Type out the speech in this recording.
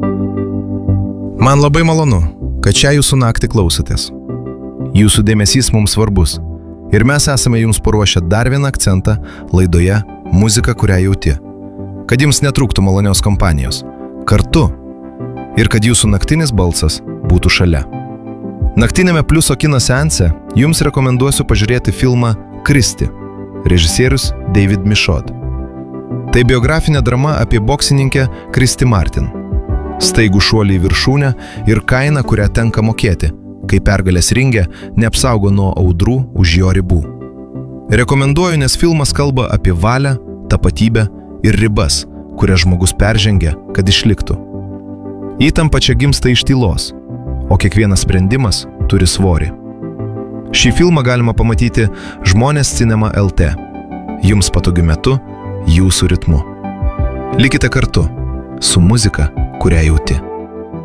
Man labai malonu, kad šią jūsų naktį klausotės. Jūsų dėmesys mums svarbus ir mes esame jums paruošę dar vieną akcentą laidoje Muzika, kurią jauti. Kad jums netrūktų malonios kompanijos, kartu ir kad jūsų naktinis balsas būtų šalia. Naktinėme Pliuso kino seanse jums rekomenduosiu pažiūrėti filmą Kristi, režisierius David Michaud. Tai biografinė drama apie boksininkę Kristi Martin. Staigų šuolį į viršūnę ir kainą, kurią tenka mokėti, kai pergalės ringe neapsaugo nuo audrų už jo ribų. Rekomenduoju, nes filmas kalba apie valią, tapatybę ir ribas, kurias žmogus peržengia, kad išliktų. Įtampa čia gimsta iš tylos, o kiekvienas sprendimas turi svorį. Šį filmą galima pamatyti Žmonės Cinema LT. Jums patogiu metu, jūsų ritmu. Likite kartu su muzika, kurią jauti.